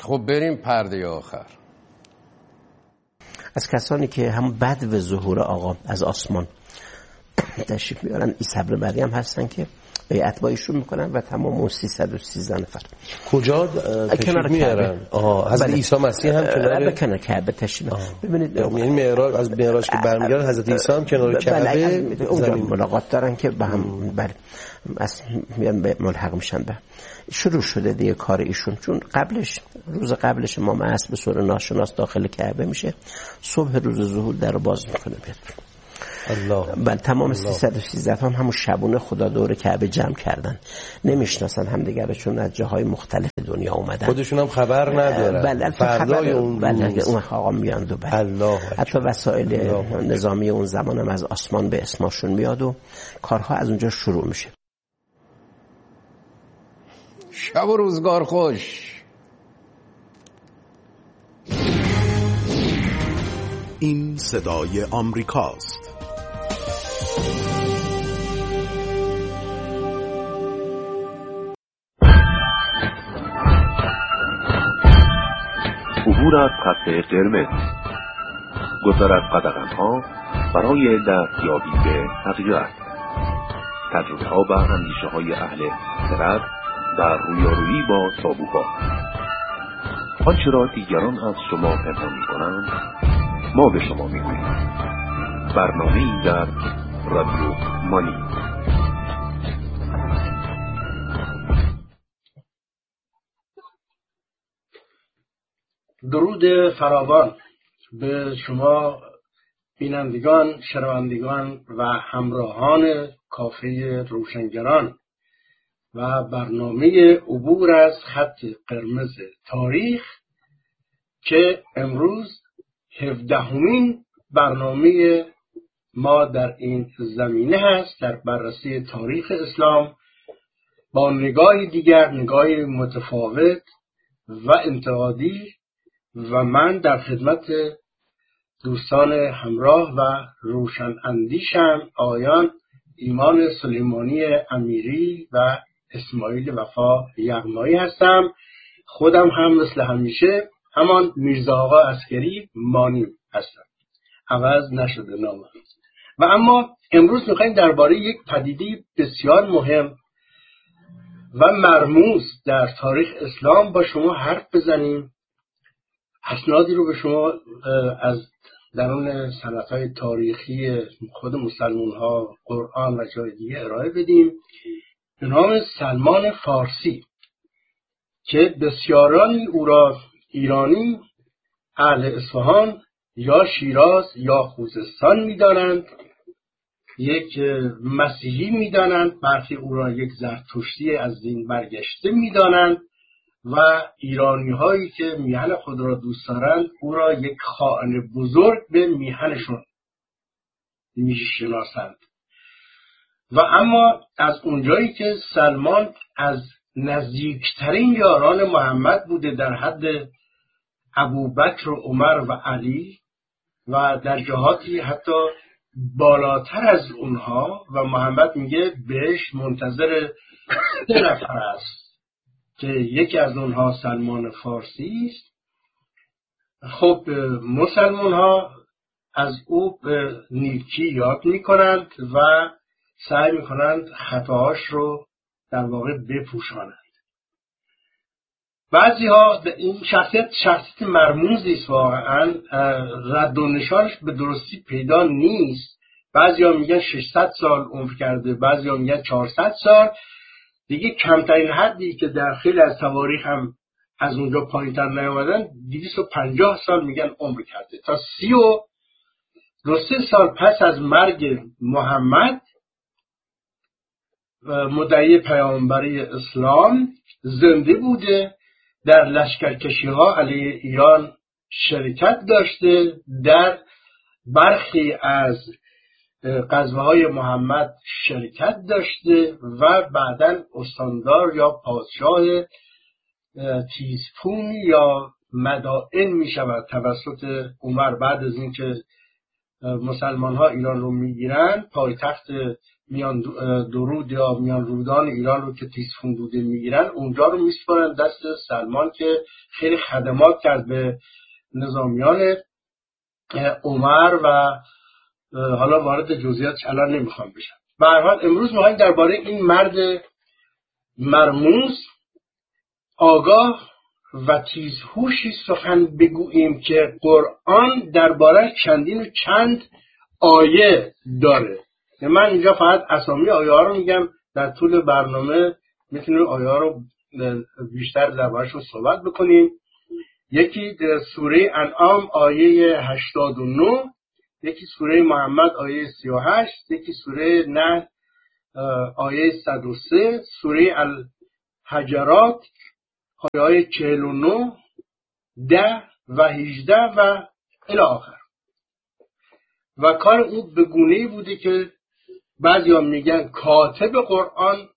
خب بریم پرده آخر. از کسانی که هم بدو ظهور آقا از آسمان تشریف میارن عیسی ابن مریم هستن که بیعت با ایشون میکنن و تمام اون 313 نفر کجا تشریف میارن؟ حضرت عیسی مسیح هم کنار کعبه تشریف. ببینید یعنی معراج، از معراج که برمیگردن حضرت عیسی هم کنار کعبه اونجا ملاقات دارن که با هم میان ملحق میشن. به شروع شده دیگه کار ایشون، چون روز قبلش امام عصر به صورت ناشناس داخل کعبه میشه، صبح روز ظهور درو باز میکنه بیاد. الله. تمام 313 هم همون شبونه خدا دور کعبه جمع کردن، نمیشناسن همدیگه چون از جاهای مختلف دنیا اومدن، خودشون هم خبر ندارن فردای اون آقا میاند و حتی وسایل نظامی اون زمان هم از آسمان به اسمشون میاد و کارها از اونجا شروع میشه. شب و روزگار خوش. این صدای آمریکاست. عبور از خط قرمز، گذر از قدغن‌ها برای دستیابی به حقیقت، تجربه‌ها و اندیشه‌های اهل خرد در رویارویی با تابوها. آنچه را دیگران از شما پنهان می‌کنند ما به شما می‌گوییم. برنامه‌ای در رادیو مانی. درود فراوان به شما بینندگان، شنوندگان و همراهان کافه روشنگران و برنامه عبور از خط قرمز تاریخ که امروز 17مین برنامه ما در این زمینه هست، در بررسی تاریخ اسلام با نگاهی دیگر، نگاهی متفاوت و انتقادی، و من در خدمت دوستان همراه و روشن اندیشم آقایان ایمان سلیمانی امیری و اسماعیل وفا یغمایی هستم. خودم هم مثل همیشه همان میرزا آقا عسکری مانی هستم، عوض نشده نامم. و اما امروز میخوایم درباره یک پدیده بسیار مهم و مرموز در تاریخ اسلام با شما حرف بزنیم. اسنادی رو به شما از درون سندهای تاریخی خود مسلمان ها، قرآن و جای دیگه ارائه بدیم. به نام سلمان فارسی که بسیارانی او را ایرانی، اهل اصفهان یا شیراز یا خوزستان می‌دانند، یک مسیحی می‌دانند، برخی او را یک زرتشتی از دین برگشته می‌دانند و ایرانی هایی که میهن خود را دوست دارند او را یک خائن بزرگ به میهنشون میشناسند. و اما از اونجایی که سلمان از نزدیکترین یاران محمد بوده، در حد ابوبکر و عمر و علی و در جهاتی حتی بالاتر از اونها، و محمد میگه بهش منتظر 3 نفر است که یکی از اونها سلمان فارسی است. خب مسلمان ها از او به نیکی یاد میکنند و سعی میکنند خطاهاش رو در واقع بپوشانند. بعضی ها این شخصیت مرموزی است، واقعا رد و نشانش به درستی پیدا نیست. بعضی ها میگن 600 سال عمر کرده، بعضی ها میگن 400 سال. دیگه کمترین حدی که در خیلی از تواریخ هم از اونجا پایین‌تر نیامدن 250 سال میگن عمر کرده. تا 33 سال پس از مرگ محمد مدعی پیامبری اسلام زنده بوده، در لشکرکشی‌ها علیه ایران شرکت داشته، در برخی از غزوه‌های محمد شرکت داشته و بعداً استاندار یا پادشاه تیزپون یا مدائن می شود توسط عمر بعد از اینکه مسلمان ها ایران رو میگیرن، پایتخت میان درود یا میان رودان ایران رو که تیزفون بوده میگیرن، اونجا رو میسپارن دست سلمان که خیلی خدمات کرد به نظامیان عمر و حالا وارد جزئیاتش الان نمیخوام بشم. به هر حال امروز ما درباره این مرد مرموز آگاه و تیزهوشی سخن بگوییم که قرآن درباره چند آیه داره. من اینجا فقط اسامی آیه ها رو میگم، در طول برنامه میتونیم آیه ها رو بیشتر درباره‌شون صحبت بکنیم. یکی سوره انعام آیه 89، یکی سوره محمد آیه 38، یکی سوره نحل آیه 103، سوره الحجرات آیه 49، 10 و 18 و الی آخر. و کار او به گونه‌ای بوده که بعضیا میگن کاتب قرآن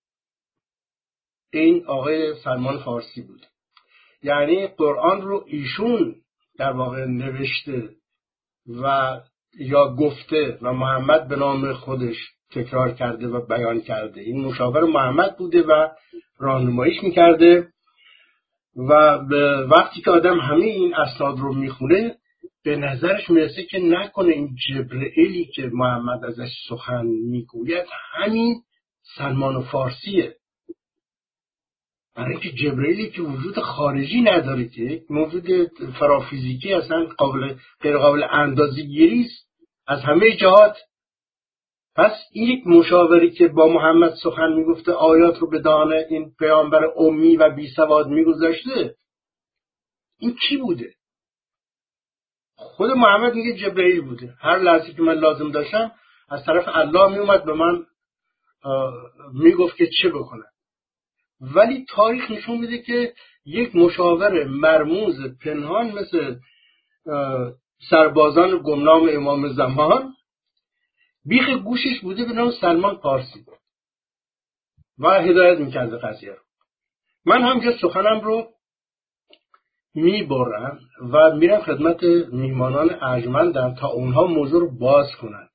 این آقای سلمان فارسی بوده، یعنی قرآن رو ایشون در واقع نوشته و یا گفته و محمد به نام خودش تکرار کرده و بیان کرده. این مشاور محمد بوده و راهنماییش میکرده و وقتی که آدم همه این اسناد رو میخونه به نظرش میرسه که نکنه این جبرئیلی که محمد ازش سخن میگوید همین سلمان فارسیه. برای اینکه جبرئیلی که وجود خارجی نداره، که موجود فرافیزیکی اصلا غیر قابل اندازه‌گیری است از همه جهات. پس این یک مشاوری که با محمد سخن میگفته، آیات رو به دهان این پیامبر امی و بی سواد میگذاشته، این کی بوده؟ خود محمد میگه جبرئیل بوده. هر لحظه که من لازم داشتم از طرف الله میومد به من میگفت که چه بکنم. ولی تاریخ نشون میده که یک مشاور مرموز پنهان مثل سربازان گمنام امام زمان بیخ گوشش بوده به نام سلمان فارسی و هدایت میکرده قضیه رو. من همجا سخنم رو میبرم و میرم خدمت میهمانان ارجمندم تا اونها موضوع رو باز کنن.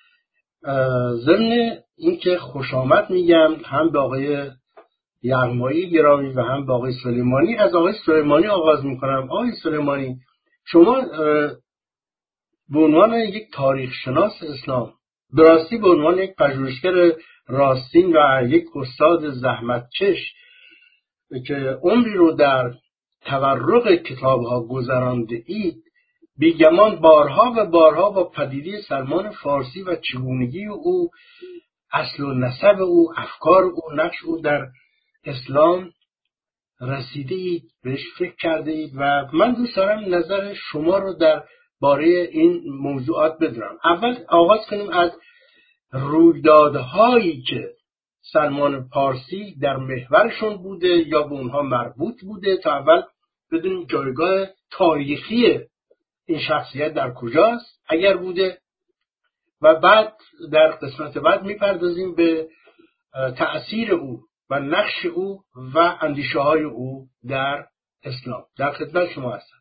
ضمن اینکه خوش آمد میگم هم به آقای یغمایی گرامی و هم به آقای سلیمانی. از آقای سلیمانی آغاز میکنم. آقای سلیمانی، شما به عنوان یک تاریخ شناس اسلام، به راستی به عنوان یک پژوهشگر راستین و یک استاد زحمتکش که عمری رو در تورق کتاب‌ها گذرانده اید، بیگمان بارها و بارها با پدیده سلمان فارسی و چگونگی او، اصل و نسب او، افکار او، نقش او در اسلام رسیده اید، بهش فکر کرده اید و من دوست دارم نظر شما رو در باره این موضوعات بدونم. اول آغاز کنیم از رویدادهایی که سلمان فارسی در محورشون بوده یا به اونها مربوط بوده، تا اول بدونیم جایگاه تاریخی این شخصیت در کجاست اگر بوده، و بعد در قسمت بعد میپردازیم به تأثیر او و نقش او و اندیشه های او در اسلام. در خدمت شما هستم.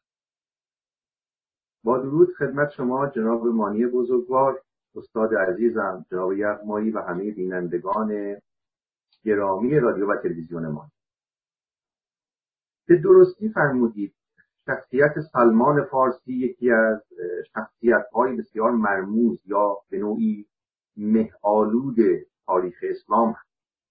با درود خدمت شما جناب مانی بزرگوار، استاد عزیزم، جناب یغمایی و همه بینندگان گرامی رادیو و تلویزیون ما. به درستی فرمودید شخصیت سلمان فارسی یکی از شخصیت‌های بسیار مرموز یا به نوعی مه‌آلود تاریخ اسلام هست.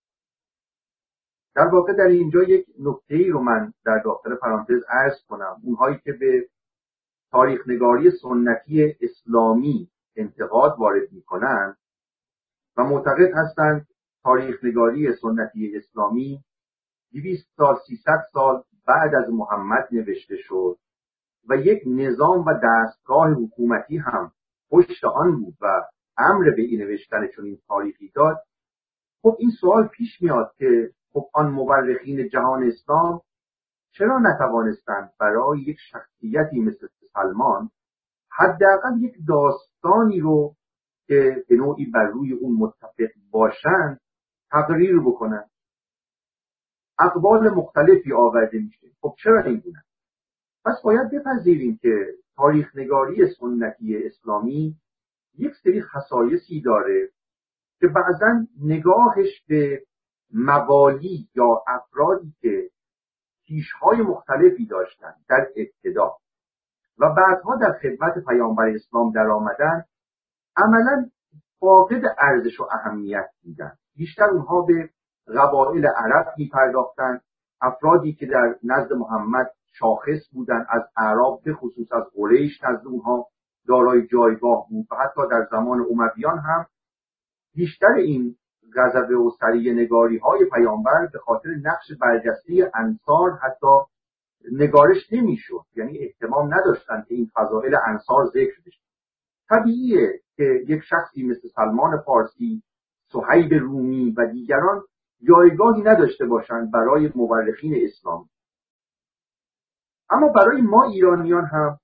در واقع در اینجا یک نکته‌ای رو من در داخل پرانتز عرض کنم. اونهایی که به تاریخ نگاری سنتی اسلامی انتقاد وارد می‌کنند و معتقد هستند تاریخ نگاری سنتی اسلامی 200 سال 300 سال بعد از محمد نوشته شد و یک نظام و دستگاه حکومتی هم پشت آن بود و امر به این نوشتن چنین تاریخی داد. خب این سوال پیش میاد که خب آن مورخین جهان اسلام چرا نتوانستند برای یک شخصیتی مثل سلمان حداقل یک داستانی رو که به نوعی بر روی اون متفق باشند تقریر بکنن؟ اقوال مختلفی آورده میشه. خب چرا این گونه؟ پس باید بپذیریم که تاریخ نگاری سنتی اسلامی یک سری خصایصی داره که بعضا نگاهش به موالی یا افرادی که پیشهای مختلفی داشتن در ابتدا و بعدها در خدمت پیامبر اسلام در آمدن عملا فاقد ارزش و اهمیت بودن. بیشتر اونها به قبایل عرب می‌پرداختند، افرادی که در نزد محمد شاخص بودند، از اعراب به خصوص از قریش نزد اونها دارای جایگاه بود و حتی در زمان امویان هم بیشتر این غضب و سریع نگاری های پیامبر به خاطر نقش برجسته انصار حتی نگارش نمی‌شد، یعنی اهتمام نداشتند که این فضائل انصار ذکر بشه. طبیعیه که یک شخصی مثل سلمان فارسی، صهیب رومی و دیگران جایگاهی نداشته باشند برای مورخین اسلامی. اما برای ما ایرانیان هم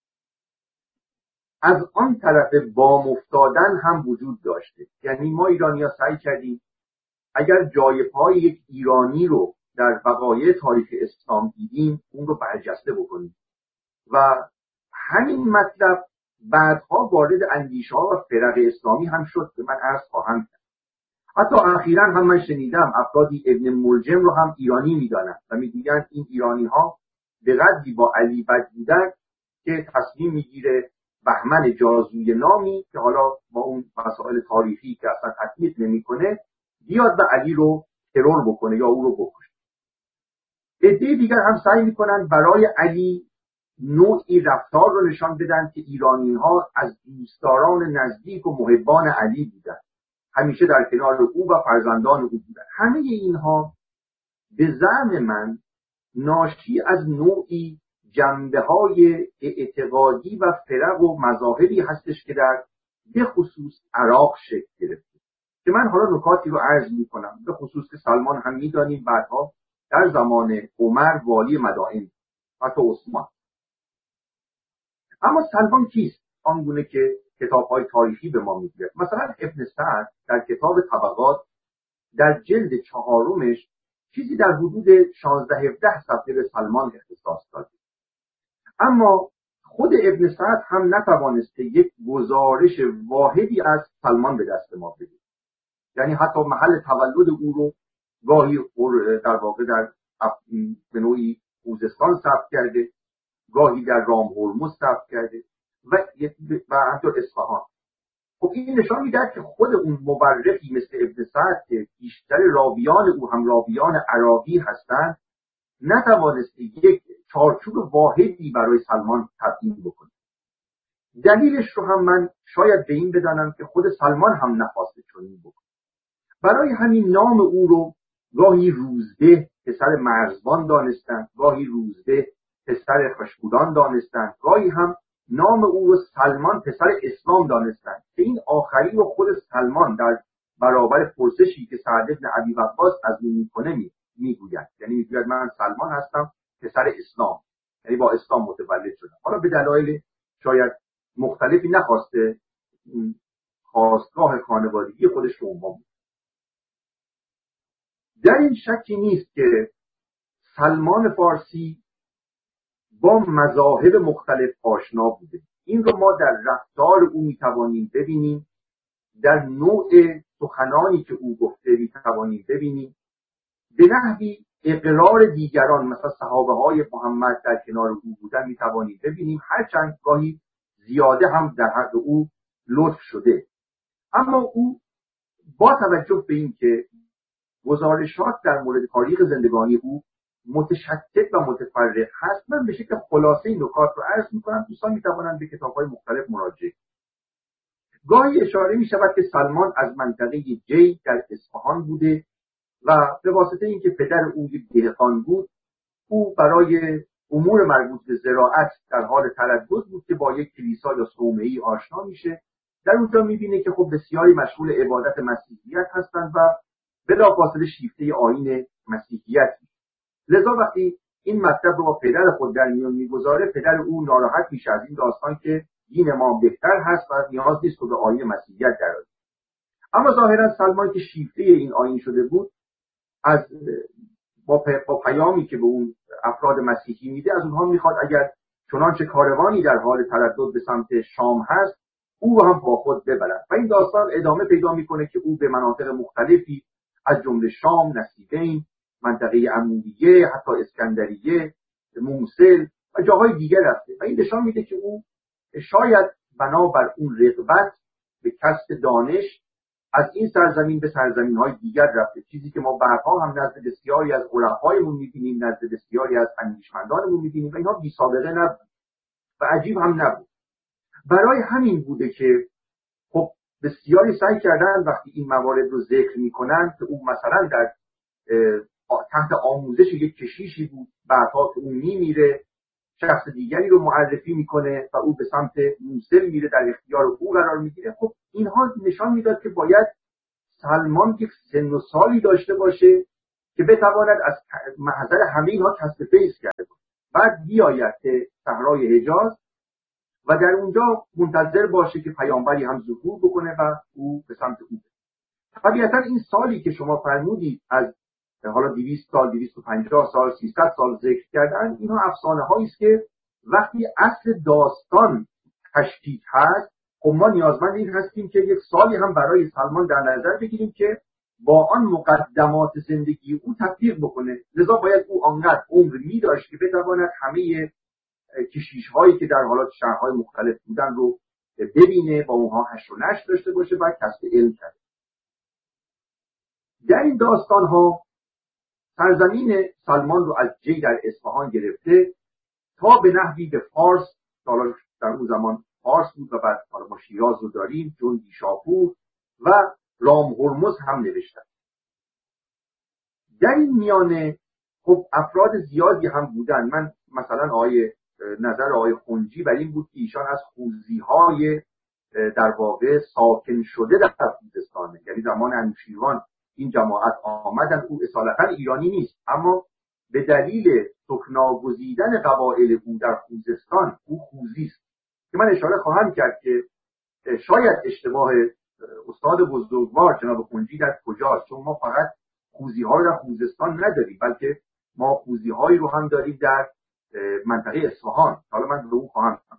از آن طرف بام افتادن هم وجود داشته. یعنی ما ایرانی‌ها سعی کردیم اگر جای پای یک ایرانی رو در وقایع تاریخ اسلام دیدیم اون رو برجسته بکنیم و همین مطلب بعدها وارد اندیشه‌ها و فرق اسلامی هم شد که من عرض خواهم کرد. حتی اخیراً هم من شنیدم افرادی ابن ملجم رو هم ایرانی می‌دانند و می‌گویند این ایرانی‌ها به قدری با علی بد بودن که تصمیم می‌گیره بهمن جازوی نامی که حالا با اون مسائل تاریخی که اصلا تکمیل نمی‌کنه بیاد و علی رو ترور بکنه یا او رو بکشه. عده دیگر هم سعی می‌کنند برای علی نوعی رفتار رو نشان بدن که ایرانی‌ها از دوستداران نزدیک و محبان علی بودن، همیشه در کنار او و فرزندان او بودن. همه اینها به زعم من ناشی از نوعی جنبه‌های اعتقادی و فرق و مذاهبی هستش که در به خصوص عراق شکل گرفته که من حالا نکاتی رو عرض می‌کنم. به خصوص که سلمان هم می‌دانیم بعدها در زمان عمر والی مدائن حتی عثمان. اما سلمان کیست؟ آنگونه که کتاب‌های تاریخی به ما میگه. مثلا ابن سعد در کتاب طبقات در جلد 4 چیزی در حدود 16-17 صفحه به سلمان اختصاص داده. اما خود ابن سعد هم نتوانسته یک گزارش واحدی از سلمان به دست ما بده. یعنی حتی محل تولد او رو گاهی در واقع در به نوعی خوزستان ثبت کرده، گاهی در رام هرمز ثبت کرده و حتی اصفهان. خب این نشان می‌دهد که خود اون مورخی مثل ابن سعد که بیشتر راویان او هم راویان عراقی هستند نتوانسته یک چارچوب واحدی برای سلمان تبیین بکنه. دلیلش رو هم من شاید به این بدانم که خود سلمان هم نخواسته چنین بکنه. برای همین نام او رو گاهی روزبه پسر مرزبان دانستند، گاهی روزبه پسر خشبودان دانستند، گاهی هم نام او رو سلمان پسر اسلام دانستند که این آخری رو خود سلمان در برابر پرسشی که سعد بن ابی وقاص از او میکنه میگوید. یعنی میگوید من سلمان هستم پسر اسلام، یعنی با اسلام متولد شدم. حالا به دلایل شاید مختلفی نخواسته خواستگاه خانوادگی خودش رو عنوان بود. در این شکی نیست که سلمان فارسی با مذاهب مختلف آشنا بوده. این رو ما در رفتار او میتوانیم ببینیم، در نوع سخنانی که او گفته میتوانیم ببینیم، به نحوی اقرار دیگران مثلا صحابه های محمد در کنار او بودن میتوانیم ببینیم، هرچند گاهی زیاده هم در حق او لطف شده. اما او با توجه به این که گزارشات در مورد تاریخ زندگانی او متشتت و متفرق هست، من به شکل خلاصه این نکات رو عرض میکنم. دوستان میتوانند به کتاب‌های مختلف مراجعه. گاهی اشاره میشود که سلمان از منطقه جی در اصفهان بوده و به واسطه اینکه پدر او یک دهقان بود، او برای امور مربوط به زراعت در حال تردد بود که با یک کلیسا یا صومعه‌ای آشنا میشه. در اونجا میبینه که خب بسیاری مشغول عبادت مسیحیت هستند و بلافاصله شیفته آیین مسیحیت. لذا وقتی این مطلب رو با پدر خود در میان میگذاره، پدر او ناراحت میشه از این داستان که دین ما بهتر هست و نیاز نیست که به آیین مسیحیت درآید. اما ظاهرا سلمان که شیفته این آیین شده بود، از با پیامی که به اون افراد مسیحی میده، از اونها میخواد اگر چنانچه کاروانی در حال تردد به سمت شام هست، او رو هم با خود ببرد. و این داستان ادامه پیدا میکنه که او به مناطق مختلفی از جمله شام، نصیبین، منطقه عمودیه، حتی اسکندریه، موصل و جاهای دیگر رفته و این نشان میده که او شاید بنابر اون رغبت به کسب دانش از این سرزمین به سرزمین‌های دیگر رفته، چیزی که ما بعدها هم نزد بسیاری از علمایمون می‌بینیم، نزد بسیاری از اندیشمندانمون می‌بینیم و اینها بی‌سابقه نبود و عجیب هم نبود. برای همین بوده که خب بسیاری سعی کردن وقتی این موارد رو ذکر می‌کنن که او مثلا در تحت آموزش یک کشیشی بود، بعدها که اون میمیره شخص دیگری رو معرفی میکنه و او به سمت موصل میره، در اختیار او قرار میگیره. خب اینها نشان میداد که باید سلمان یک سن و سالی داشته باشه که بتواند از محضر همه اینها کسب فیض کرده باشه، بعد بیاید به صحرای حجاز و در اونجا منتظر باشه که پیامبری هم ظهور بکنه و او به سمت او. طبیعتا این سالی که شما فرمودید از حالا 200 سال، 250 سال، 300 سال ذکر کردن، اینها افسانه هایی است که وقتی اصل داستان تشکیک هست، خب ما نیازمند این هستیم که یک سالی هم برای سلمان در نظر بگیریم که با آن مقدمات زندگی او تطبیق بکنه. لذا باید او آنقدر عمر می داشت که بتواند همه کشیش هایی که در حالات شهرهای مختلف بودن رو ببینه، با اونها حشر و نشر داشته باشه و کسب علم کرده. در این داستان ها سرزمین سلمان رو از جی در اصفهان گرفته تا به نحوی به فارس، در اون زمان فارس بود و بعد ما شیراز رو داریم، جندی شاپور و رام هرمز هم نوشتن. در این میانه خب افراد زیادی هم بودن. من مثلا نظر آقای خنجی بر این بود که ایشان از خوزی‌های در واقع ساکن شده در خوزستانه، یعنی زمان انوشیروان این جماعت آمدن. او اصالتا ایرانی نیست، اما به دلیل سکناگزیدن قبایل او در خوزستان او خوزی است که من اشاره خواهم کرد که شاید اشتباه استاد بزرگوار جناب خنجی در کجاست، چون ما فقط خوزی ها رو در خوزستان نداریم، بلکه ما خوزی هایی رو هم داریم در منطقه اصفهان. حالا من به اون خواهم گفتم.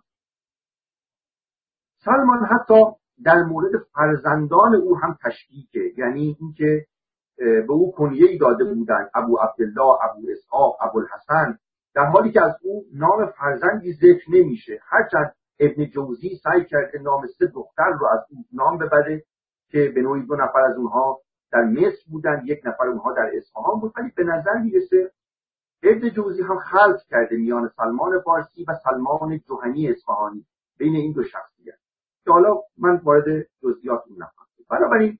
سلمان حتی در مورد فرزندان او هم تشکیکه، یعنی اینکه به او کنیه‌ای داده بودن، ابو عبدالله، ابو اسحاق، ابو الحسن، در حالی که از او نام فرزندی ذکر نمیشه. هرچند ابن جوزی سعی کرده نام 3 دختر رو از او نام ببره که به نوعی 2 نفر از اونها در مصر بودن، 1 نفر اونها در اصفهان بود، ولی به نظر میرسه ابن جوزی هم خلط کرده میان سلمان فارسی و سلمان جهنی اصفهانی، بین این 2 شخصیت که حالا من وارد جزئیات اون نخواهم. بنابراین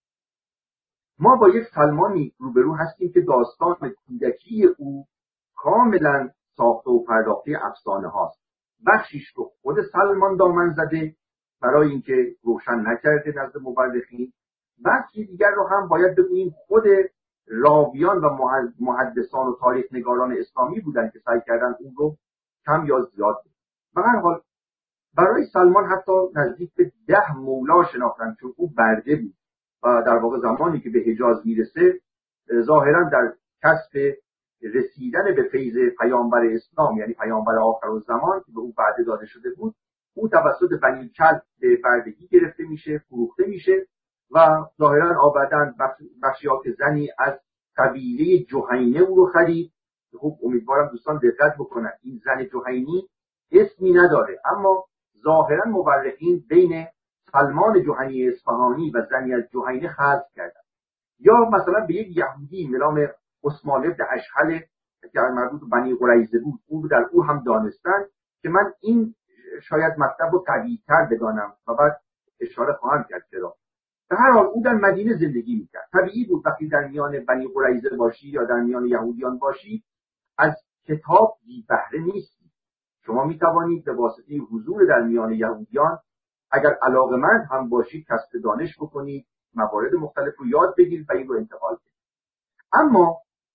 ما با یک سلمانی روبرو هستیم که داستان کودکی او کاملا ساخته و پرداخته افسانه هاست. بخشیش رو خود سلمان دامن زده برای اینکه روشن نکرده نزد مورخین، بخشی دیگر رو هم باید بگوییم خود راویان و محدثان و تاریخ نگاران اسلامی بودن که سعی کردن اون رو کم یا زیاد بکنن. به هر حال برای سلمان حتی نزدیک به 10 مولا شناختن، چون او برده بود و در واقع زمانی که به حجاز میرسه ظاهرا در کسب رسیدن به فیض پیامبر اسلام، یعنی پیامبر آخرالزمان که به او وعده داده شده بود، او توسط بنی کلب به بردگی گرفته میشه، فروخته میشه و ظاهرا آبادان بخشیات زنی از قبیله جهینه او رو خرید. خب امیدوارم دوستان دقت بکنن، این زن جهینی اسمی نداره، اما ظاهرا مورخین بین سلمان جهنی اصفهانی و زنی از جهینه خلط کردن. یا مثلا به یک یهودی به نام عثمان بن اشهل که مربوط به بنی قریظه بود، او در او هم دانستن که من این شاید مطلب رو قوی‌تر بدانم و بعد اشاره خواهم کرد چرا. در هر حال او در مدینه زندگی میکرد. طبیعی بود وقتی در میان بنی قریظه باشی یا در میان یهودیان باشی از کتاب بی بهره نیستی. شما میتوانید به واسطه حضور در میان یهودیان اگر علاقمند هم باشید کسب دانش بکنید، موارد مختلف رو یاد بگیرید و این رو انتقال بدید. اما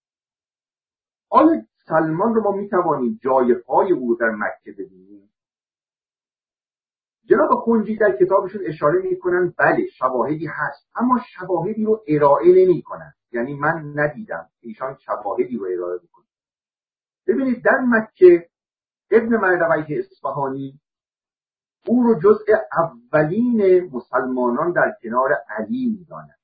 آیا سلمان رو ما میتوانیم جای پای او در مکه ببینیم؟ جناب خنجی در کتابشون اشاره میکنن بله شواهدی هست، اما شواهدی رو ارائه نمیکنن. یعنی من ندیدم ایشان شواهدی رو ارائه بکنن. ببینید در مکه ابن مردویه اصفهانی او رو جزء اولین مسلمانان در کنار علی می‌دانند.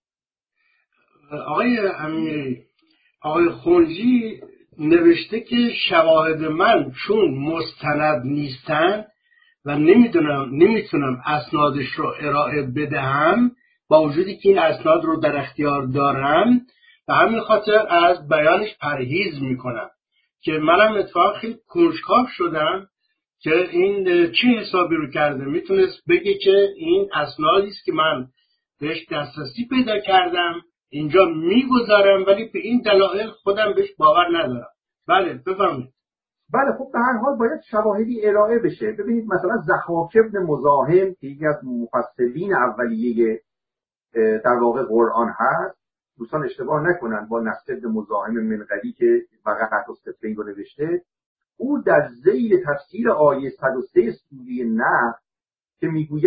آقای امیری، آقای خلجی نوشته که شواهد من چون مستند نیستن و نمیتونم اسنادش رو ارائه بدهم، با وجودی که این اسناد رو در اختیار دارم، و همین خاطر از بیانش پرهیز میکنم. که منم اتفاقا خیلی کنجکاو شدم که این چه حسابی رو کرده. میتونست بگه که این اسنادی است که من بهش دسترسی پیدا کردم اینجا میگذارم، ولی به این دلایل خودم بهش باور ندارم. بله بفرمایید. بله خب به هر حال باید شواهدی ارائه بشه. ببینید مثلا ضحاک بن مزاحم که یکی از مفسرین اولیه در واقع قرآن هست، دوستان اشتباه نکنن با نصر بن مزاحم منقری که وقعت الصفین رو نوشته، او در ذیل تفسیر آیه 103 سوره نحل که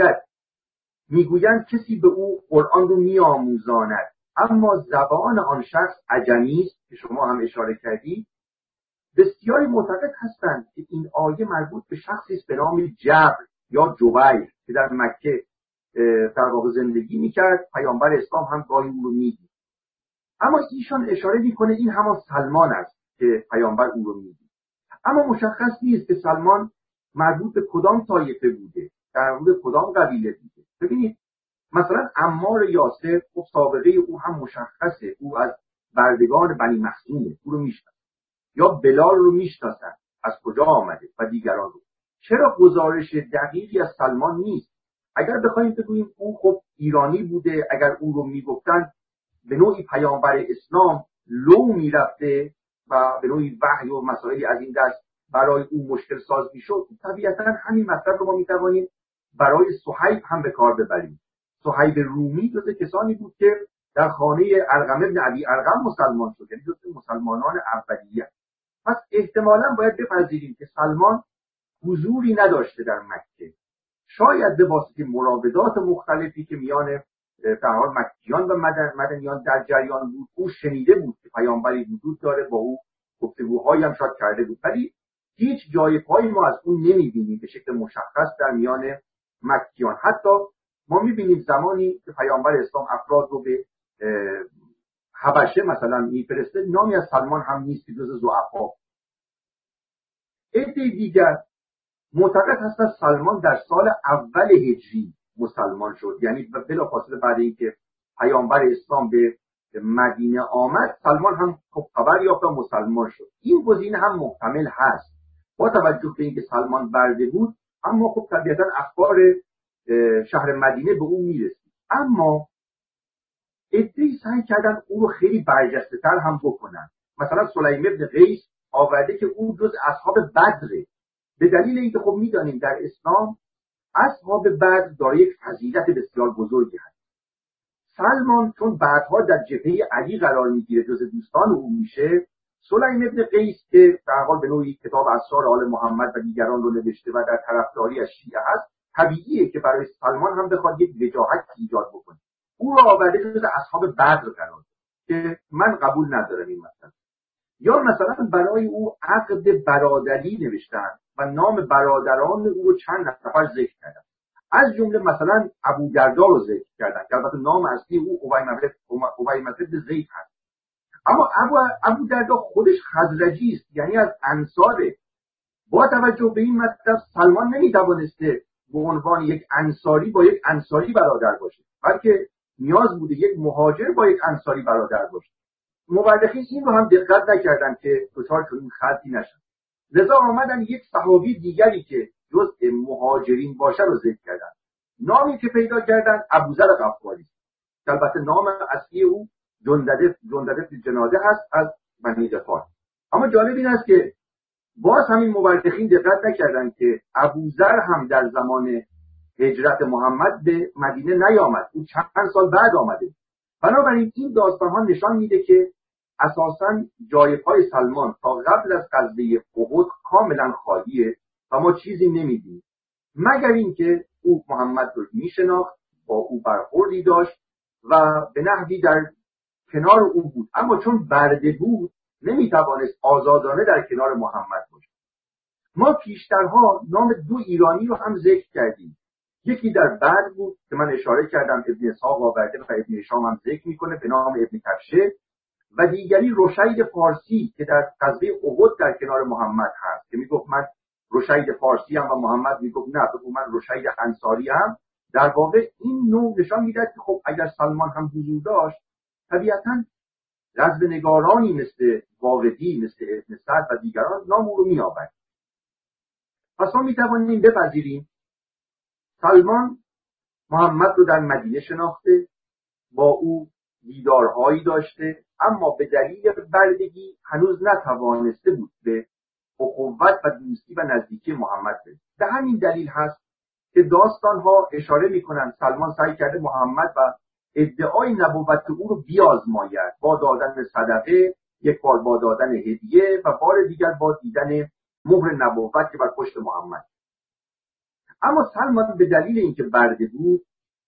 میگویند کسی به او قرآن رو میآموزاند اما زبان آن شخص عجمی است که شما هم اشاره کردید، بسیاری معتقد هستند که این آیه مربوط به شخصی است به نام جبر یا جبیر که در مکه در واقع زندگی میکرد. پیامبر اسلام هم گاهی او رو میدید، اما ایشان اشاره میکنه این همان سلمان است که پیامبر او رو میدید. اما مشخص نیست که سلمان مربوط به کدام طایفه بوده، در مورد کدام قبیله بوده. ببینید مثلا عمار یاسر خب سابقه او هم مشخصه، او از بردگان بنی مخزومه، او رو میشناسن. یا بلال رو میشناسن از کجا آمده و دیگران رو. چرا گزارش دقیقی از سلمان نیست؟ اگر بخوایم بگوییم او خب ایرانی بوده، اگر او رو میگفتن به نوعی پیامبر اسلام لو میرفته و به نوعی وحی و مسائلی از این دست برای او مشکل ساز میشد، طبیعتا همین مطلب رو ما میتوانیم برای صهیب هم به کار ببریم. صهیب رومی جزو کسانی بود که در خانه ارقم ابن ابی ارقم مسلمان شد، یعنی جزو مسلمانان اولیه. پس احتمالاً باید بپذیریم که سلمان حضوری نداشته در مکه. شاید به واسطه مراودات مختلفی که میان در حال مکیان و مدنیان در جریان بود، او شنیده بود که پیامبری وجود داره، با او گفتگوهایی هم شاید کرده بود، ولی هیچ جای پایی ما از اون نمیبینیم به شکل مشخص در میان مکیان. حتی ما میبینیم زمانی که پیامبر اسلام افراد رو به حبشه مثلا میفرسته، نامی از سلمان هم نیست که جز ضعفا. عده دیگر معتقد هستن سلمان در سال اول هجری مسلمان شد، یعنی بلافاصله بعد اینکه پیامبر اسلام به مدینه آمد سلمان هم خبر یافت و مسلمان شد. این گزینه هم محتمل هست با توجه به اینکه سلمان برده بود، اما خب طبیعتا اخبار شهر مدینه به او میرسید. اما عده‌ای سعی کردن او رو خیلی برجسته تر هم بکنن. مثلا سلیم بن قیس آورده که او جز اصحاب بدره، به دلیل اینکه خب میدانیم در اسلام اصحاب بدر دارای یک فضیلت بسیار بزرگی هست. سلمان چون بعدها در جبهه علی قرار میگیره، جز دوستان او میشه، سلیم بن قیس که در حال به نوعی کتاب اسرار آل محمد و دیگران رو نوشته و در طرفداری از شیعه هست، طبیعیه که برای سلمان هم بخواد یک وجاهت ایجاد بکنه. او رو آورده جز اصحاب بدر قرار که من قبول ندارم این مثلا. یا مثلا برای او عقد برادری نوشتن و نام برادران او رو چند نفر ذکر کردن، از جمله مثلا ابو دردا رو ذکر کردن که البته نام اصلی او اویمه بن زید هست. اما ابو دردا خودش خزرجی است، یعنی از انصاره. با توجه به این مطلب سلمان نمیتوانسته به عنوان یک انصاری با یک انصاری برادر باشه، بلکه نیاز بوده یک مهاجر با یک انصاری برادر باشه. مورخین این رو هم دقت نکردن که دچار چنین خطی نشن، لذا آمدن یک صحابی دیگری که جزء مهاجرین باشه رو ذکر کردن. نامی که پیدا کردن ابوذر غفاری، که البته نام اصلی او جندده جناده هست از بنی غفار. اما جالب این است که باز همین مورخین دقت نکردن که ابوذر هم در زمان هجرت محمد به مدینه نیامد، او چند سال بعد آمده. بنابراین این داستان ها نشان میده که اساساً جای پای سلمان تا قبل از غزوه احد کاملا خالیه و ما چیزی نمیدیم، مگر اینکه او محمد رو میشناخت، با او برخوردی داشت و به نحوی در کنار او بود، اما چون برده بود نمیتوانست آزادانه در کنار محمد باشه. ما پیشترها نام دو ایرانی رو هم ذکر کردیم، یکی در بعد بود که من اشاره کردم ابن اسحاق آورده و ابن هشام هم ذکر میکنه به نام ابن کبشه، و دیگری رشید فارسی که در غزوه احد در کنار محمد هست که میگفت من رشید فارسی هم و محمد میگفت نه بگو من رشید انصاری هم. در واقع این نوع نشان میدهد که خب اگر سلمان هم حضور داشت طبیعتاً جذب‌نگارانی مثل واقدی، مثل ابن سعد و دیگران نام او رو می‌آورد. پس ما می‌توانیم بپذیریم سلمان محمد رو در مدینه شناخته، با او دیدارهایی داشته، اما به دلیل بردگی هنوز نتوانسته بود به اخوت و دوستی و نزدیکی محمد برسد. به همین دلیل هست که داستان‌ها اشاره می‌کنند سلمان سعی کرده محمد و ادعای نبوت او رو بیازماید، با دادن صدقه، یک بار با دادن هدیه و بار دیگر با دیدن مهر نبوت که بر پشت محمد. اما سلمان به دلیل اینکه برده بود،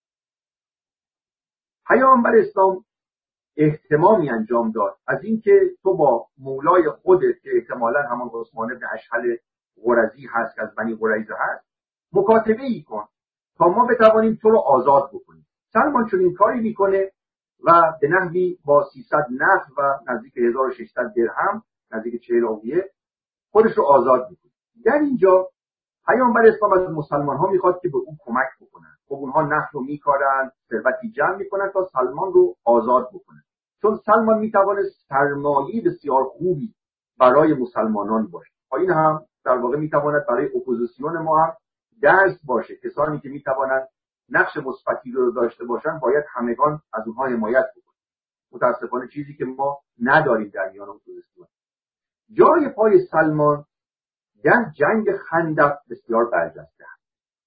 پیامبر اسلام اهتمامی انجام داد از اینکه تو با مولای خودت که احتمالاً همان عثمان بن اشهل قرظی هست که از بنی قریظه هست مکاتبه ای کن تا ما بتوانیم تو رو آزاد بکنیم. سلمان چون این کاری میکنه و به نحوی با 300 نخل و نزدیک 1600 درهم، نزدیک 40 اوقیه خودش رو آزاد میکنه. در اینجا پیامبر اسلام از مسلمان ها میخواد که به او کمک بکنن. خب اونها نخل رو میکارن، ثروتی جمع میکنن تا سلمان رو آزاد بکنن، چون سلمان میتونه سرمایه بسیار خوبی برای مسلمانان باشه. این هم در واقع میتواند برای اپوزیسیون ما هم درس باشه. کسانی که میتوانند نقش مثبتی رو داشته باشن باید همگان از اونها حمایت بکنن. متاسفانه چیزی که ما نداریم در میان اپوزیسیون. جای پای سلمان در جنگ خندق بسیار برجسته است.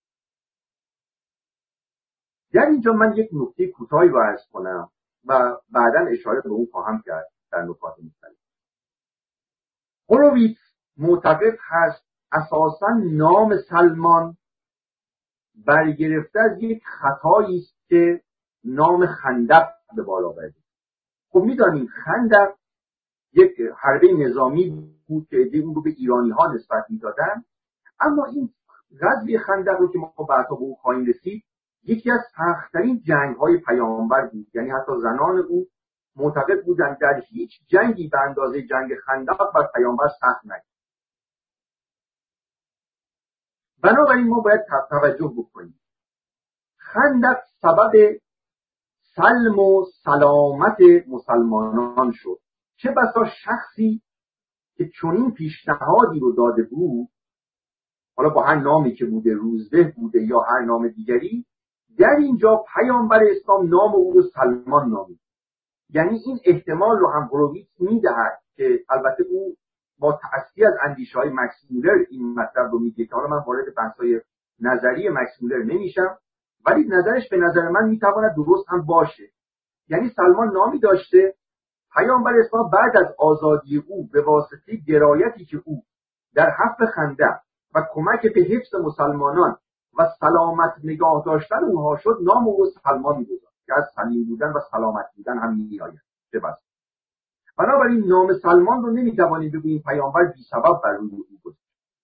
در اینجا من یک نکته کوتاهی رو عرض کنم و بعداً اشاره به اون خواهم کرد در نکات مختلف. هوروویتز معتقد هست اساساً نام سلمان برگرفته از یک خطایی است که نام خندق به بالا برده. خب می‌دانیم خندق یک حربه نظامی بود که عده‌ای اون رو به ایرانی‌ها نسبت می‌دادن، اما این غزوه خندق رو که ما بعدا به اون خواهیم رسید یکی از سخت‌ترین جنگ‌های پیامبر بود. یعنی حتی زنان او معتقد بودند در هیچ جنگی به اندازه جنگ خندق بر پیامبر سخت نشد. بنابراین ما باید توجه بکنیم. خندق سبب سلم و سلامت مسلمانان شد. چه بسا شخصی که چنین پیشنهادی رو داده بود، حالا با هر نامی که بوده، روزبه بوده یا هر نام دیگری، در اینجا پیامبر اسلام نام او رو سلمان نامید. یعنی این احتمال رو هم هوروویتز میدهد که البته او با تأثیر از اندیشه‌های مکس مولر این مطلب رو میگه که حالا من وارد بحث‌های نظری مکس مولر نمیشم، ولی نظرش به نظر من میتواند درست هم باشه. یعنی سلمان نامی داشته، پیامبر اسلام بعد از آزادی او به واسطه درایتی که او در حفر خندق و کمک به حفظ مسلمانان و سلامت نگاه داشتن اونها شد، نام او سلمان می‌گذارد که از سلیم بودن و سلامت بودن هم میآید. بس بنابراین نام سلمان رو نمیتوانیم بگوییم پیامبر بی سبب بر روی او گذاشت.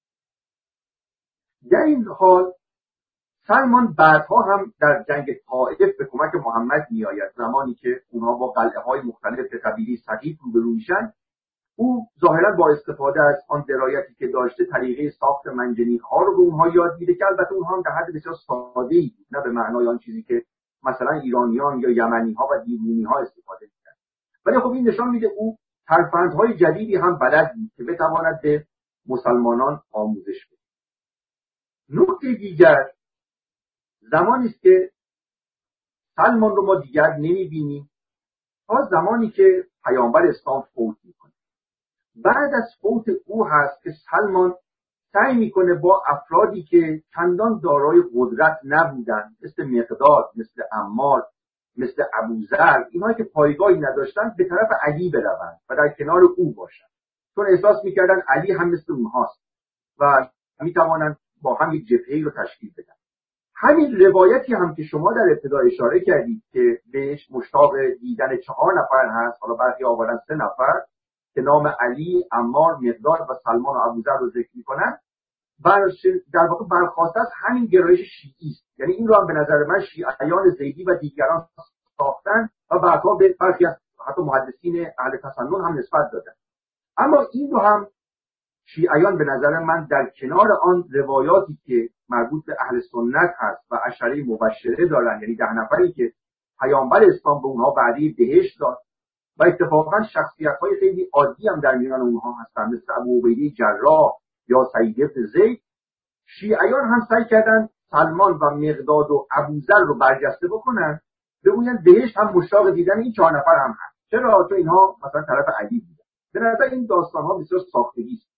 در این حال سلمان بعدها هم در جنگ طائف به کمک محمد میآید. زمانی که اونها با قلعه‌های مختلف قبیله ثقیف روبرو میشن، او ظاهرا با استفاده از آن درایتی که داشته طریقه ساخت منجنیق‌ها رو به اونها یاد میده که البته اونها هم در حد بسیار ساده‌ای بود، نه به معنای آن چیزی که مثلا ایرانیان یا یمنی‌ها و دیرونی‌ها استفاده می‌کردند. ولی خب این نشان میده او ترفندهای جدیدی هم بلد بود که بتواند به مسلمانان آموزش بده. نکته دیگر زمانی است که سلمان رو ما دیگر نمی‌بینیم تا زمانی که پیامبر اسلام فوت می‌کنه. بعد از فوت او هست که سلمان سعی میکنه با افرادی که چندان دارای قدرت نبودن، مثل مقداد، مثل عمار، مثل ابوذر، اینهایی که پایگاهی نداشتن، به طرف علی بروند و در کنار او باشن، چون احساس میکردن علی هم مثل اونهاست و میتوانند با هم یک جبهه‌ای رو تشکیل بدن. همین روایتی هم که شما در ابتدا اشاره کردید که بهش مشتاق دیدن 4 نفر هست، حالا برخی آوردن 3 نفر که نام علی، عمار، مقداد و سلمان و ابوذر رو ذکر می‌کنن، در واقع برخواسته از همین گرایش شیعی است. یعنی این رو هم به نظر من شیعیان زیدی و دیگران ساختن و بعدها به برخی از حتی محدثین اهل تسنن هم نسبت دادن. اما این رو هم شیعیان به نظر من در کنار آن روایاتی که مربوط به اهل سنت هست و عشره مبشره دارن، یعنی 10 نفری که پیامبر اسلام به اونها وعده بهشت داد و اتفاقا شخصیت‌های خیلی عادی هم در میان اونها هستن، مثل ابو عبیده جراح یا سعید بن زید، شیعیان هم سعی کردن سلمان و مقداد و ابوذر رو برجسته بکنن، بگوین بهشت هم مشتاق دیدن این 4 نفر هم هست. چرا؟ چون اینها مثلا طرف علی بودن. به نظر این داستان‌ها بسیار ساختگی است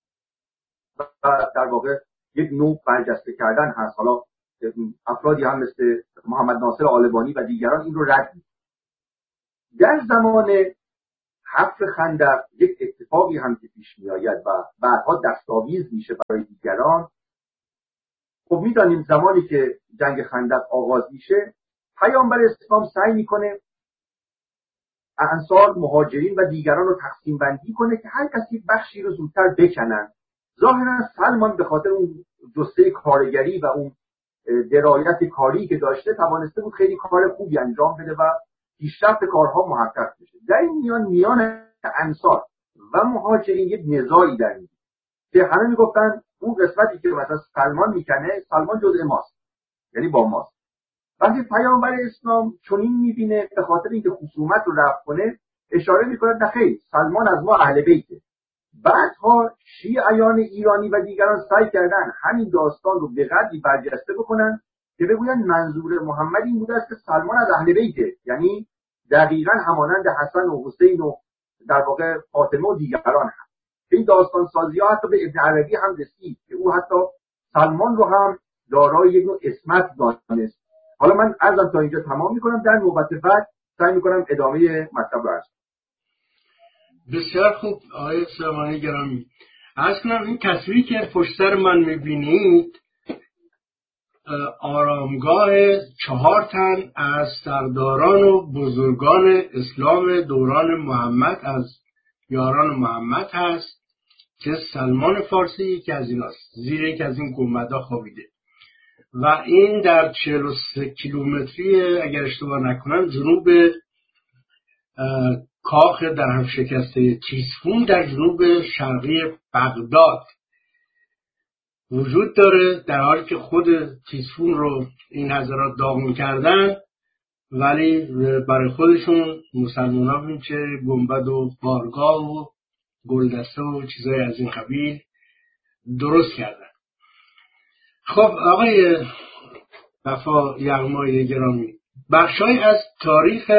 و در واقع یک نوع برجسته کردن هست. حالا افرادی هم مثل محمد ناصر آلبانی و دیگران این رو رد می‌کنن. در زمان حفر خندق یک اتفاقی هم که پیش می‌آید و بعدها دستاویز میشه برای دیگران. خب می‌دانیم زمانی که جنگ خندق آغاز میشه، پیامبر اسلام سعی میکنه انصار، مهاجرین و دیگران رو تقسیم بندی کنه که هر کسی بخشی رو زودتر بکنن. ظاهرا سلمان به خاطر اون جسته کارگری و اون درایت کاری که داشته توانسته بود خیلی کار خوبی انجام بده و پیشرفت کارها محقق بشه. در این میان انصار و مهاجرین یک نزاعی در میاد که همه میگفتن اون قسمتی که مثلا سلمان میکنه، سلمان جزء ماست، یعنی با ماست. وقتی پیامبر اسلام چنین میبینه، به خاطر اینکه خصومت رو رفع کنه اشاره میکنه نه خیر، سلمان از ما اهل بیته. بعدها شیعیان ایرانی و دیگران سعی کردن همین داستان رو به قدری برجسته بکنن که بگوین منظور محمد این بوده است که سلمان از اهل بیته، یعنی دقیقاً همانند حسن و حسین و در واقع فاطمه و دیگران هم. این داستان سازی ها حتی به ابن عربی هم رسید که او حتی سلمان رو هم دارای یک نوع اسمت دانست. حالا من عرضم تا اینجا تمام میکنم، در نوبت بعد سعی میکنم ادامه مطلب رو عرض کنم. بسیار خوب آقای سلیمانی گرامی. عرض کنم این تصویری که پشت سر من میبینید آرامگاه 4 تن از سرداران و بزرگان اسلام دوران محمد از یاران محمد هست که سلمان فارسی یکی از ایناست، زیر یکی از این گنبدها خوابیده و این در 43 کیلومتری اگر اشتباه نکنم جنوب کاخ در هم شکسته تیسفون در جنوب شرقی بغداد وجود داره، در حالی که خود تیسفون رو این حضرات داغون کردن ولی برای خودشون مسلمان ها بین چه گنبد و بارگاه و گلدسته و چیزای از این قبیل درست کردن. خب آقای وفا یغمای گرامی، بخشای از تاریخ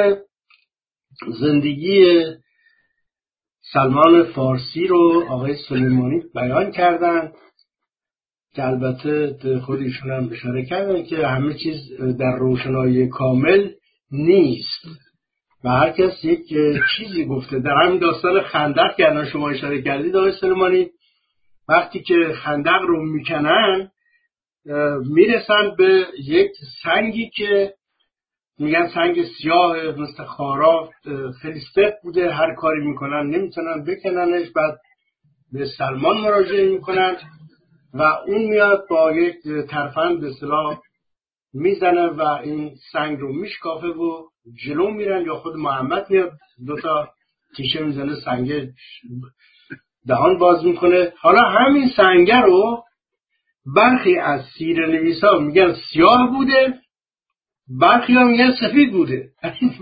زندگی سلمان فارسی رو آقای سلیمانی بیان کردن که البته خود ایشون هم اشاره کردن که همه چیز در روشنایی کامل نیست و هر کس یک چیزی گفته. در همین داستان خندق که الان شما اشاره کردید آقای سلیمانی، وقتی که خندق رو میکنن میرسن به یک سنگی که میگن سنگ سیاه مثل خارا، خیلی سفت بوده، هر کاری میکنن نمیتونن بکننش. بعد به سلمان مراجعه میکنن و اون میاد با یک ترفند به اصطلاح میزنه و این سنگ رو میشکافه و جلو میرن، یا خود محمد میاد 2 تیشه میزنه، سنگ دهان باز میکنه. حالا همین سنگ رو برخی از سیره‌نویسا میگن سیاه بوده، برخی ها میگن سفید بوده.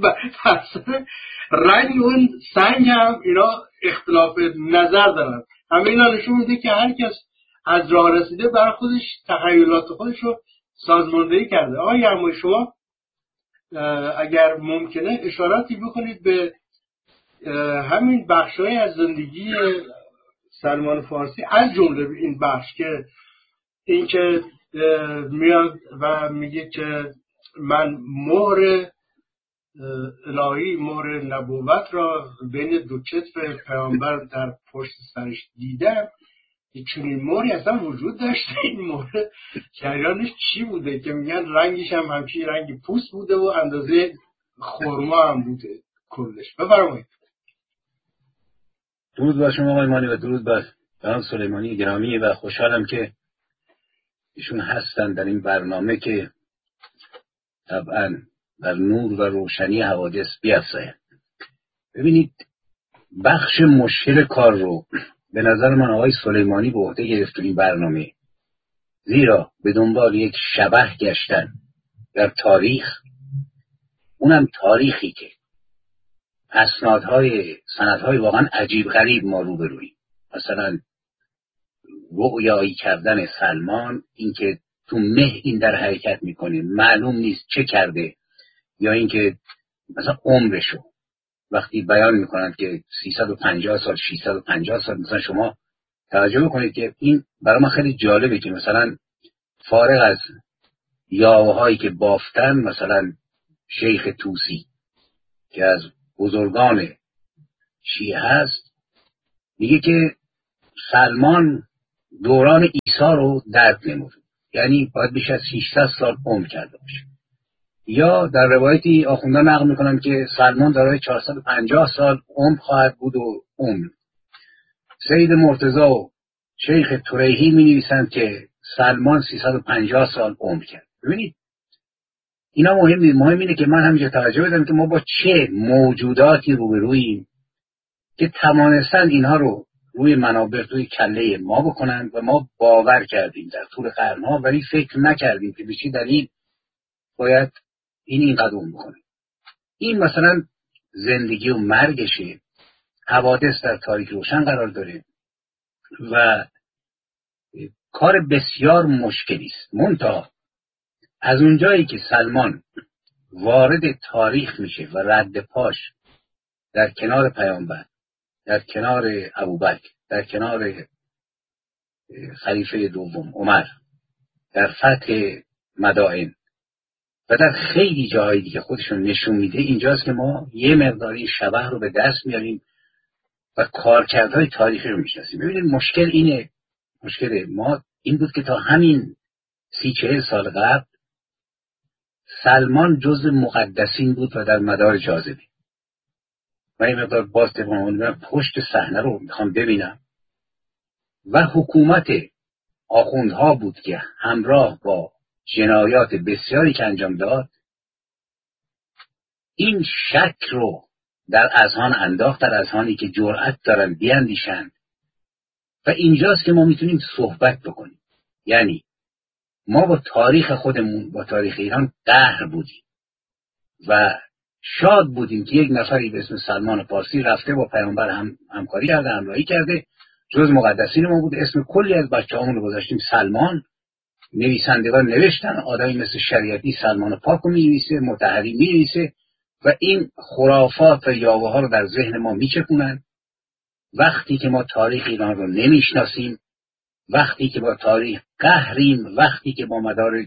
رنگ اون سنگ هم اینا اختلاف نظر دارن. همه اینا نشون میده که هر کس از راه رسیده برای خودش تخیلات خودش رو سازماندهی کرده. آقای یغمایی شما اگر ممکنه اشاراتی بکنید به همین بخشای از زندگی سلمان فارسی، از جمله این بخش که این که میاد و میگه که من مهر الهی، مهر نبوت را بین 2 کتف پیامبر در پشت سرش دیدم. چنین مهری اصلا وجود داشته؟ این مهر جریانش چی بوده که میگن رنگش هم همچین رنگ پوست بوده و اندازه خرما هم بوده کلش؟ بفرمایید. درود بر شما آقای مانی و درود بر جناب سلیمانی گرامی و خوشحالم که ایشون هستن در این برنامه که طبعا در نور و روشنی حوادث بیفزاید. ببینید بخش مشکل کار رو به نظر من آقای سلیمانی به عهده گرفت تو این برنامه، زیرا به دنبال یک شبح گشتن در تاریخ، اونم تاریخی که سندهای واقعا عجیب غریب ما روبرویم. مثلا رؤیایی کردن سلمان، اینکه تو مه این در حرکت میکنه معلوم نیست چه کرده، یا اینکه مثلا عمرشو وقتی بیان میکنند که 350 سال 650 سال، مثلا شما توجه بکنید که این برای من خیلی جالبه که مثلا فارغ از یاوهایی که بافتن، مثلا شیخ طوسی که از بزرگان شیعه هست میگه که سلمان دوران عیسی رو درک نمود، یعنی باید بیش از 600 سال عمر کرده باشه. یا در روایتی آخوندان نقل میکنن که سلمان دارای 450 سال عمر خواهد بود و عمر. سید مرتضی و شیخ طریحی می نویسند که سلمان 350 سال عمر کرد. ببینید اینا مهم اینه که من همینجا توجه بدم که ما با چه موجوداتی روبروییم که توانستند اینها رو روی منابر توی کله ما بکنن و ما باور کردیم در طول قرنها، ولی فکر نکردیم که به چه دلیل باید این قدم بکنه. این مثلا زندگی و مرگشه، حوادث در تاریخ روشن قرار داره و کار بسیار مشکلی است. منتها از اونجایی که سلمان وارد تاریخ میشه و رد پاش در کنار پیامبر، در کنار ابوبکر، در کنار خلیفه دوم عمر، در فتح مدائن و در خیلی جاهای دیگه خودشون نشون میده، اینجاست که ما یه مقداری شبح رو به دست میاریم و کارکردهای تاریخی رو میشناسیم. ببینید مشکل ما این بود که تا همین 30-40 سال قبل سلمان جزء مقدسین بود و در مدار جاذبه. من این مقدار باز پشت صحنه رو میخوام ببینم و حکومت آخوندها بود که همراه با جنایات بسیاری که انجام داد این شک رو در اذهان انداخت، در اذهانی که جرأت دارن بیاندیشند. و اینجاست که ما میتونیم صحبت بکنیم. یعنی ما با تاریخ خودمون، با تاریخ ایران قهر بودیم و شاد بودیم که یک نفری به اسم سلمان پارسی رفته با پیامبر همکاری کرده، همراهی کرده، جز مقدسین ما بود. اسم کلی از بچه‌هامون رو گذاشتیم سلمان. نویسندگان نوشتن آدمی مثل شریعتی سلمان پاک رو می‌نویسه، مطهری می‌نویسه و این خرافات و یاوه ها رو در ذهن ما میچپونن. وقتی که ما تاریخ ایران رو نمیشناسیم، وقتی که با تاریخ قهریم، وقتی که با مدار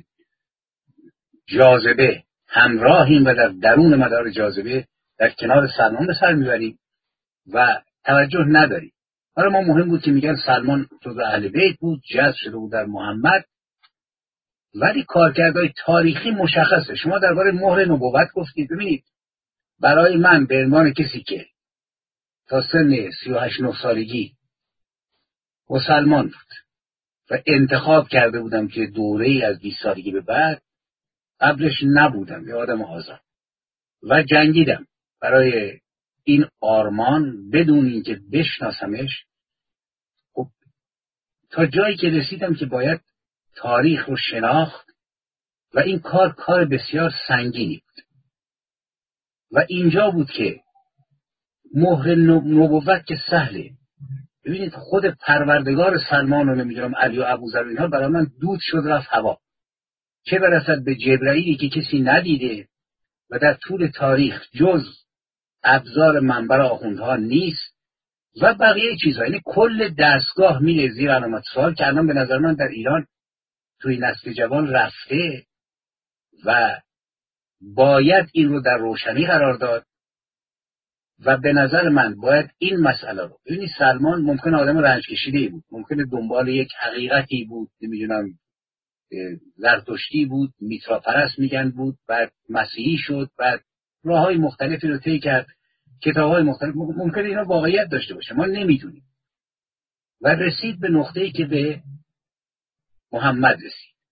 جاذبه همراهیم و در درون مدار جاذبه در کنار سلمان به سر میبریم و توجه نداریم. برای ما مهم بود که میگن سلمان جزو اهل بیت بود، جذب شده بود در محمد، ولی کارکردهای تاریخی مشخصه. شما درباره مهر نبوت گفتید. ببینید برای من به عنوان کسی که تا سن 38-39 سالگی مسلمان بود و انتخاب کرده بودم که دوره‌ای از 20 سالگی به بعد، قبلش نبودم یه آدم آزاد و جنگیدم برای این آرمان بدون اینکه بشناسمش. خب تا جایی که رسیدم که باید تاریخ رو شناخت و این کار بسیار سنگینی بود و اینجا بود که مهر نبوت که سهله. ببینید خود پروردگار سلمان رو نمیدونم علی و ابوذر اینها برای من دود شد رفت هوا، چه برسد به جبرائیلی که کسی ندیده و در طول تاریخ جز ابزار منبر آخوندها نیست و بقیه چیزها. یعنی کل دستگاه میره زیر علامت سوال که الان به نظر من در ایران توی نسل جوان رفته و باید این رو در روشنی قرار داد و به نظر من باید این مسئله رو ببینید. سلمان ممکن آدم رنج کشیده‌ای بود، ممکنه دنبال یک حقیقتی بود، نمیدونم زرتشتی بود، میترا پرست میگن بود، بعد مسیحی شد، بعد راههای مختلفی رو طی کرد، کتاب‌های مختلف، ممکنه اینا واقعیت داشته باشه، ما نمیدونیم. و رسید به نقطه‌ای که به محمد رسید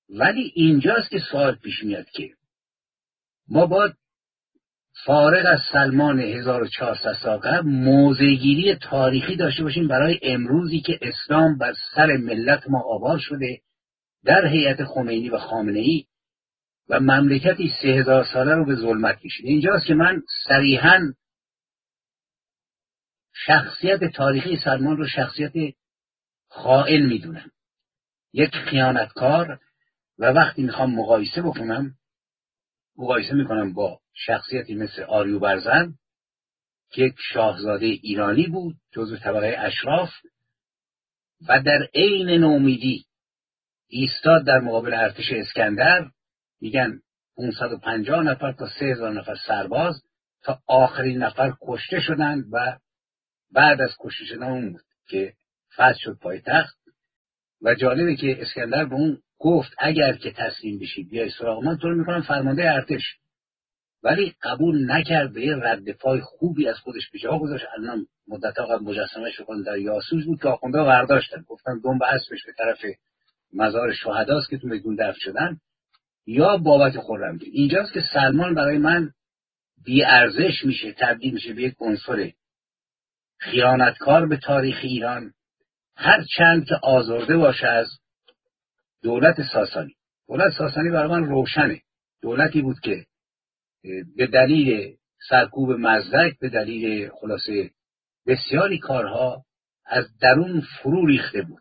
ولی اینجاست که سوال پیش میاد که ما باید فارغ از سلمان 1400 سال قبل موضع‌گیری تاریخی داشته باشیم برای امروزی که اسلام بر سر ملت ما آوار شده در هیئت خمینی و خامنه‌ای و مملکتی 3000 ساله رو به ظلمت کشیده. اینجاست که من صریحاً شخصیت تاریخی سلمان رو شخصیت خائن میدونم، یک خیانتکار. و وقتی میخوام مقایسه بکنم، مقایسه میکنم با شخصیتی مثل آریوبرزن که یک شاهزاده ایرانی بود، جزو طبقه اشراف، و در عین نومیدی ایستاد در مقابل ارتش اسکندر. میگن 550 نفر تا 3000 نفر سرباز تا آخرین نفر کشته شدند و بعد از کشته شدن اون بود که فتح شد پایتخت. و جالبه که اسکندر به اون گفت اگر که تسلیم بشی بیای سراغ من تو رو میکنم فرمانده ارتش، ولی قبول نکرد. به رد پای خوبی از خودش به جا گذاشت. الان مدت‌ها قبل مجسمه‌اش رو در یاسوج بود که آخوندها برداشتن، گفتن دنب اسبش به طرف مزار شهداست که تو میدون دفن شدن، یا بابت خرمدین. اینجاست که سلمان برای من بی ارزش میشه، تبدیل میشه به یک عنصر خیانتکار به تاریخ ایران، هر چند که آزرده باشه از دولت ساسانی. دولت ساسانی برای من روشنه، دولتی بود که به دلیل سرکوب مزدک، به دلیل خلاصه بسیاری کارها از درون فرو ریخته بود،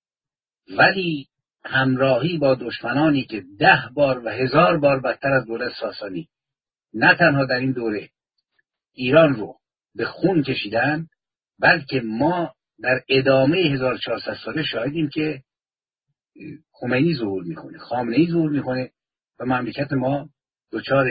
ولی همراهی با دشمنانی که 10 بار و 1000 بار بدتر از دولت ساسانی نه تنها در این دوره ایران رو به خون کشیدن، بلکه ما در ادامه 1400 ساله شاهدیم که خمینی ظهور میکنه، خامنه‌ای ظهور میکنه و مملکت ما دچار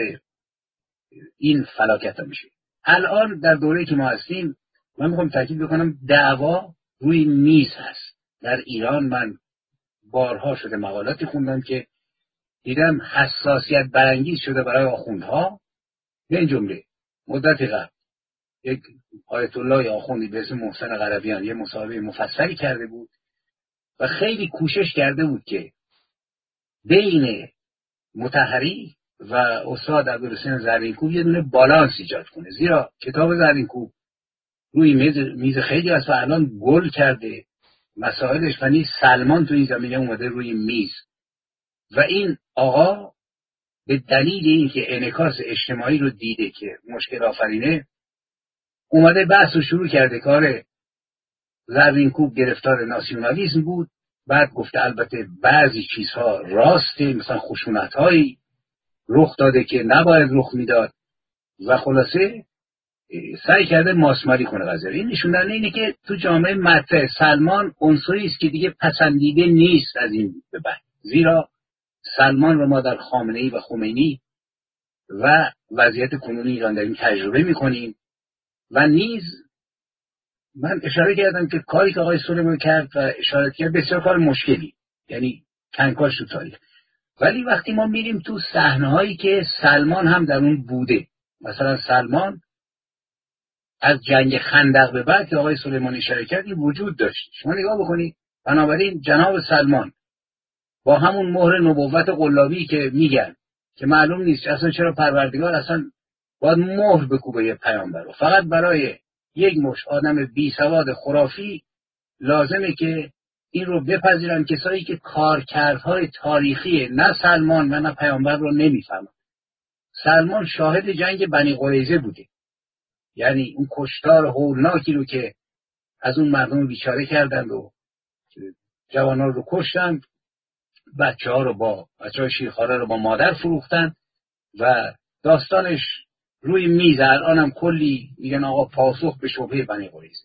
این فلاکت میشه. الان در دوره‌ای که ما هستیم، من میخوام تاکید بکنم دعوا روی میز هست. در ایران من بارها شده مقالاتی خوندم که دیدم حساسیت برانگیز شده برای آخوندها. به این جمله مدت قبل یک آیت الله آخوندی به اسم محسن قربیان یه مصاحبه مفصلی کرده بود و خیلی کوشش کرده بود که بین مطهری و استاد عبدالحسین زرینکوب یه دونه بالانس ایجاد کنه، زیرا کتاب زرینکوب روی میز خیلی از و الان گل کرده مسائلش، و نیز سلمان تو این زمینه اومده روی میز. و این آقا به دلیل اینکه انعکاس اجتماعی رو دیده که مشکل آفرینه، اومده بحث رو شروع کرده. کار زرینکوب گرفتار ناسیونالیسم بود، بعد گفته البته بعضی چیزها راسته، مثلا خشونت‌هایی رخ داده که نباید رخ میداد، و خلاصه سعی کرده ماسمالی کنه قضیه. این نشون دهنده اینه که تو جامعه مطرح سلمان عنصری است که دیگه پسندیده نیست از این به بعد، زیرا سلمان رو ما در خامنه‌ای و خمینی و وضعیت کنونی ایران داریم تجربه میکنیم. و نیز من اشاره کردم که کاری که آقای سلیمانی کرد و اشاره کرد بسیار کار مشکلی، یعنی کنکاش تو تاریخ. ولی وقتی ما میریم تو صحنه‌هایی که سلمان هم در اون بوده، مثلا سلمان از جنگ خندق به بعد که آقای سلیمانی اشاره کرد این وجود داشت، شما نگاه بکنید. بنابراین جناب سلمان با همون مهر نبوت قلابی که میگن که معلوم نیست اصلا چرا پروردگار اصلا باید مهر بکوبه یه پیامبر رو، فقط برای یک مش آدم بی سواد خرافی لازمه که این رو بپذیرن کسایی که کارکردهای تاریخی نه سلمان و نه پیامبر رو نمیفهمن. سلمان شاهد جنگ بنی قریظه بوده، یعنی اون کشتار هولناکی رو که از اون مردم بیچاره کردند و جوانان رو کشتند، بچه‌های شیرخواره رو با مادر فروختند و داستانش روی میز. الانم کلی میگن آقا پاسخ به شبهه بنی قریظه.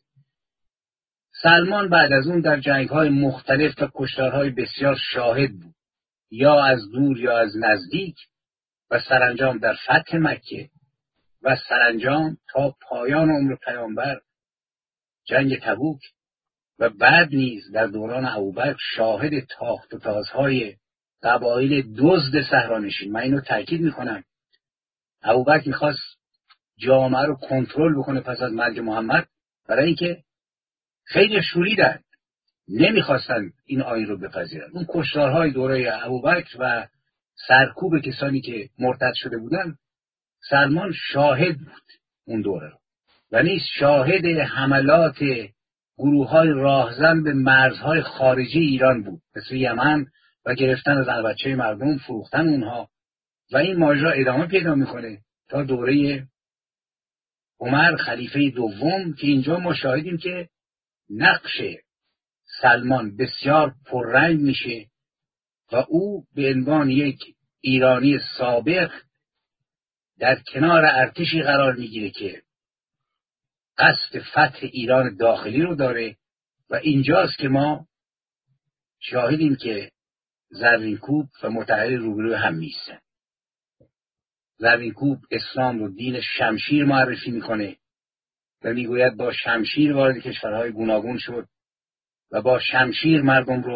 سلمان بعد از اون در جنگ‌های مختلف و کشتارهای بسیار شاهد بود، یا از دور یا از نزدیک، و سرانجام در فتح مکه و سرانجام تا پایان عمر پیامبر جنگ تبوک، و بعد نیز در دوران ابوبکر شاهد تاخت و تازهای قبایل دزد صحرانشین. من اینو تاکید میکنم، ابوبکر میخواست جامعه رو کنترل بکنه پس از مرگ محمد، برای اینکه خیلی شوریدن نمیخواستن این آیین رو بپذیرن. اون کشتارهای دوره ابوبکر و سرکوب کسانی که مرتد شده بودن، سلمان شاهد بود اون دوره رو و نیست شاهد حملات گروه‌های راهزن به مرزهای خارجی ایران بود، مثل یمن، و گرفتن زن بچه مردم، فروختن اونها، و این ماجرا ادامه پیدا میکنه تا دوره عمر خلیفه دوم که اینجا ما شاهدیم که نقش سلمان بسیار پررنگ میشه و او به عنوان یک ایرانی سابق در کنار ارتشی قرار میگیره که قصد فتح ایران داخلی رو داره و اینجاست که ما شاهدیم که زرینکوب و متحری روبروی هم میستن. زرینکوب اسلام رو دین شمشیر معرفی میکنه و میگوید با شمشیر وارد کشورهای گوناگون شد و با شمشیر مردم رو